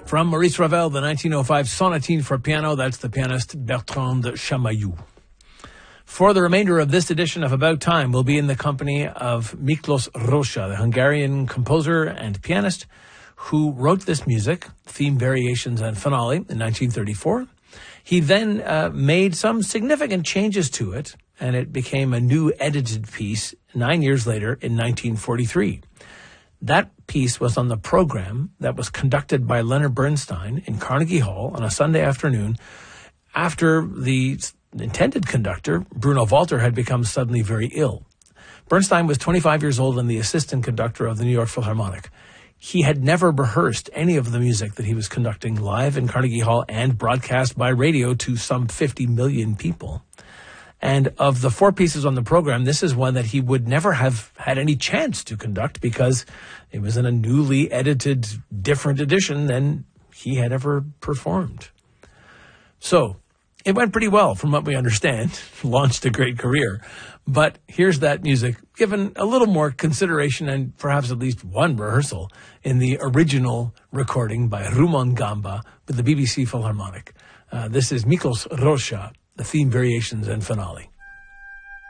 From Maurice Ravel, the 1905 Sonatine for piano, that's the pianist Bertrand Chamayou. For the remainder of this edition of About Time, we'll be in the company of Miklos Rozsa, the Hungarian composer and pianist who wrote this music, theme variations and finale, in 1934. He then made some significant changes to it, and it became a new edited piece 9 years later in 1943. That piece was on the program that was conducted by Leonard Bernstein in Carnegie Hall on a Sunday afternoon after the intended conductor, Bruno Walter, had become suddenly very ill. Bernstein was 25 years old and the assistant conductor of the New York Philharmonic. He had never rehearsed any of the music that he was conducting live in Carnegie Hall and broadcast by radio to some 50 million people. And of the 4 pieces on the program, this is one that he would never have had any chance to conduct because it was in a newly edited, different edition than he had ever performed. So it went pretty well from what we understand, launched a great career. But here's that music given a little more consideration and perhaps at least one rehearsal in the original recording by Rumon Gamba with the BBC Philharmonic. This is Miklos Rozsa, the theme variations and finale.